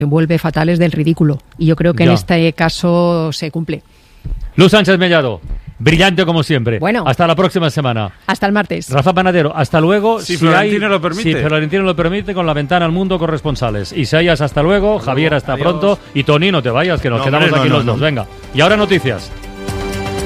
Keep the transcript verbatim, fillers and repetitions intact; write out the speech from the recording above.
vuelve fatales del ridículo. Y yo creo que Ya. en este caso se cumple. Luz Sánchez Mellado, brillante como siempre. Bueno. Hasta la próxima semana. Hasta el martes. Rafa Panadero, hasta luego. Si Florentino hay, lo permite. Si Florentino lo permite, con la ventana al mundo corresponsales. Isaías, hasta luego. Javier, hasta Adiós. pronto. Y Tony, no te vayas, que nos No, quedamos hombre, aquí no, los no, dos. no. Venga. Y ahora noticias.